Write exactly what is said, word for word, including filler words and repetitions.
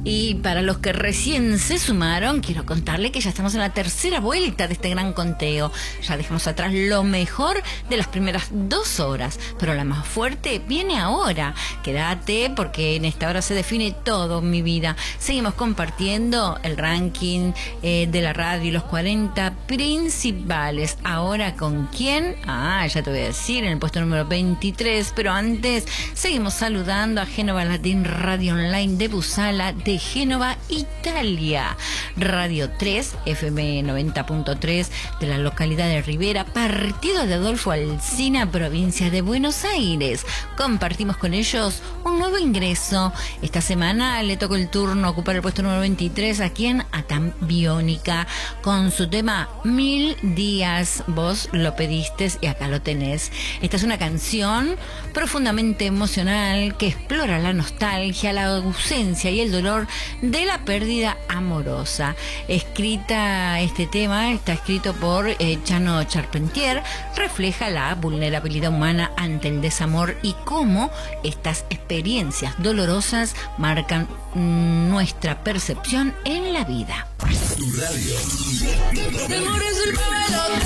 Y para los que recién se sumaron, quiero contarle que ya estamos en la tercera vuelta de este gran conteo. Ya dejamos atrás lo mejor de las primeras dos horas, pero la más fuerte viene ahora. Quédate porque en esta hora se define todo, mi vida. Seguimos compartiendo el ranking eh, de la radio, los cuarenta principales. Ahora, ¿con quién? Ah, ya te voy a decir, en el puesto número veintitrés, pero antes seguimos saludando a Génova Latin Radio Online de Busala, de Génova, Italia. Radio tres, F M noventa punto tres de la localidad de Rivera, partido de Adolfo Alsina, provincia de Buenos Aires. Compartimos con ellos un nuevo ingreso. Esta semana le tocó el turno ocupar el puesto número veintitrés a quien, a Tam Biónica, con su tema Mil Días. Vos lo pediste y acá lo tenés. Esta es una canción profundamente emocional que explora la nostalgia, la ausencia y el dolor de la pérdida amorosa. Escrita este tema, está escrito por eh, Chano Charpentier, refleja la vulnerabilidad humana ante el desamor y cómo estas experiencias dolorosas marcan mm, nuestra percepción en la vida. Tu radio. Temores del pelo.